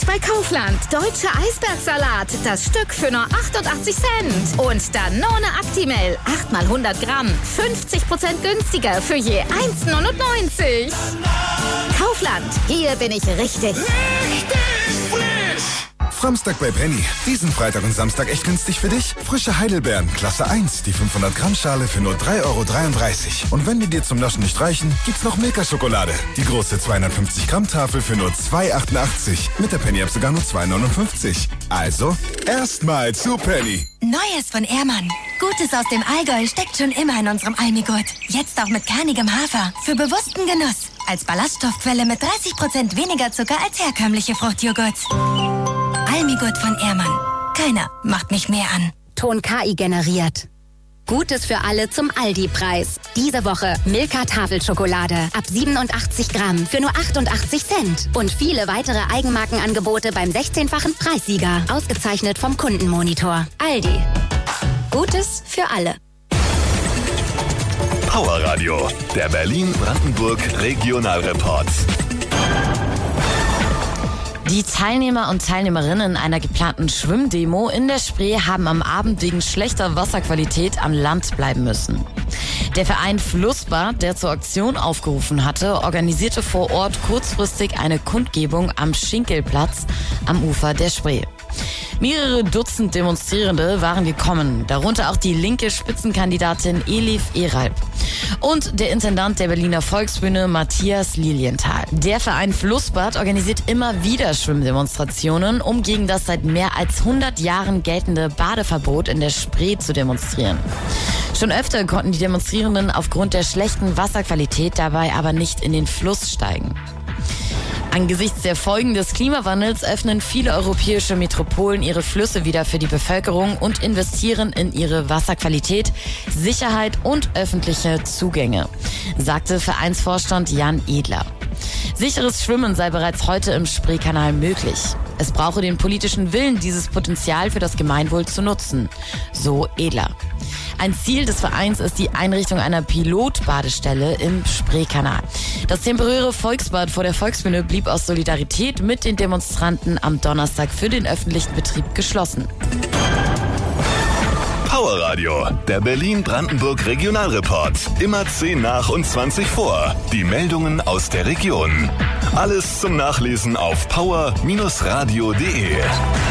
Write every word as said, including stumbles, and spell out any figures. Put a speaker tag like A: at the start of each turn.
A: bei Kaufland. Deutscher Eisbergsalat. Das Stück für nur achtundachtzig Cent. Und Danone Actimel. acht mal hundert Gramm. fünfzig Prozent günstiger für je eins neunundneunzig. Kaufland. Hier bin ich richtig.
B: Richtig frisch!
C: Framstag bei Penny. Diesen Freitag und Samstag echt günstig für dich? Frische Heidelbeeren, Klasse eins, die fünfhundert Gramm Schale für nur drei Euro dreiunddreißig. Und wenn die dir zum Naschen nicht reichen, gibt's noch Milka-Schokolade. Die große zweihundertfünfzig Gramm Tafel für nur zwei Euro achtundachtzig. Mit der Penny-App sogar nur zwei Euro neunundfünfzig. Also, erstmal zu Penny.
D: Neues von Ehrmann. Gutes aus dem Allgäu steckt schon immer in unserem Almigurt. Jetzt auch mit kernigem Hafer. Für bewussten Genuss. Als Ballaststoffquelle mit dreißig Prozent weniger Zucker als herkömmliche Fruchtjoghurts. Almigurt von Ehrmann. Keiner macht mich mehr an.
E: Ton K I generiert. Gutes für alle zum Aldi-Preis. Diese Woche Milka Tafelschokolade ab siebenundachtzig Gramm für nur achtundachtzig Cent. Und viele weitere Eigenmarkenangebote beim sechzehnfachen Preissieger. Ausgezeichnet vom Kundenmonitor. Aldi. Gutes für alle.
F: Power Radio, der Berlin-Brandenburg Regionalreport.
G: Die Teilnehmer und Teilnehmerinnen einer geplanten Schwimmdemo in der Spree haben am Abend wegen schlechter Wasserqualität am Land bleiben müssen. Der Verein Flussbad, der zur Aktion aufgerufen hatte, organisierte vor Ort kurzfristig eine Kundgebung am Schinkelplatz am Ufer der Spree. Mehrere Dutzend Demonstrierende waren gekommen, darunter auch die linke Spitzenkandidatin Elif Eralb und der Intendant der Berliner Volksbühne Matthias Lilienthal. Der Verein Flussbad organisiert immer wieder Schwimmdemonstrationen, um gegen das seit mehr als hundert Jahren geltende Badeverbot in der Spree zu demonstrieren. Schon öfter konnten die Demonstrierenden aufgrund der schlechten Wasserqualität dabei aber nicht in den Fluss steigen. Angesichts der Folgen des Klimawandels öffnen viele europäische Metropolen ihre Flüsse wieder für die Bevölkerung und investieren in ihre Wasserqualität, Sicherheit und öffentliche Zugänge, sagte Vereinsvorstand Jan Edler. Sicheres Schwimmen sei bereits heute im Spreekanal möglich. Es brauche den politischen Willen, dieses Potenzial für das Gemeinwohl zu nutzen, so Edler. Ein Ziel des Vereins ist die Einrichtung einer Pilotbadestelle im Spreekanal. Das temporäre Volksbad vor der Volksbühne blieb aus Solidarität mit den Demonstranten am Donnerstag für den öffentlichen Betrieb geschlossen.
F: Power Radio, der Berlin-Brandenburg Regionalreport. Immer zehn nach und zwanzig vor. Die Meldungen aus der Region. Alles zum Nachlesen auf power Bindestrich radio punkt de.